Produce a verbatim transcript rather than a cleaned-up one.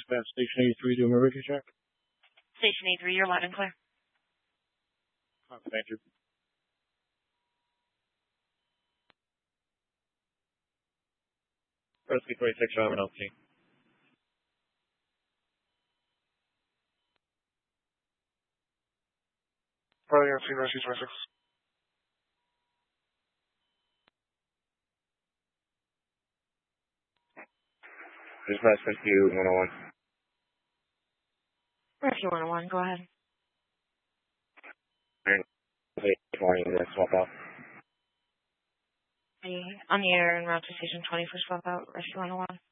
dispatch station eighty-three, do a emergency check. Station eighty-three, you're loud and clear. Thank you. Rescue twenty-six, Robin L T. Probably on scene, Rescue twenty-six. Dispatch Rescue one oh one. Rescue one oh one, go ahead. twenty, swap out. Are you on the air en route to station twenty for swap out, Rescue one oh one?